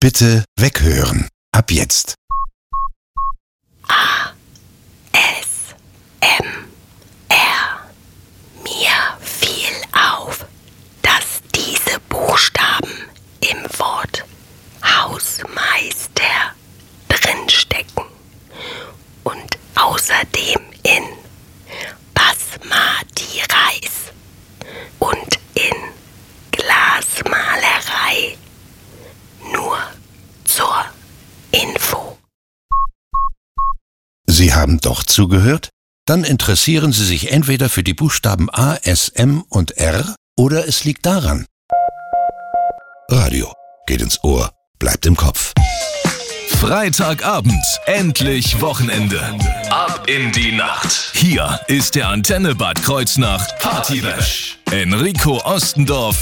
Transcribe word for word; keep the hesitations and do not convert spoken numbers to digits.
Bitte weghören. Ab jetzt. A, S, M, R. Mir fiel auf, dass diese Buchstaben im Wort Hausmeister drinstecken und außerdem in Basmati Reis und in Glasmalerei. Nur zur Info. Sie haben doch zugehört? Dann interessieren Sie sich entweder für die Buchstaben A, S, M und R oder es liegt daran. Radio geht ins Ohr, bleibt im Kopf. Freitagabend, endlich Wochenende. Ab in die Nacht. Hier ist der Antenne Bad Kreuznach Party Bash. Enrico Ostendorf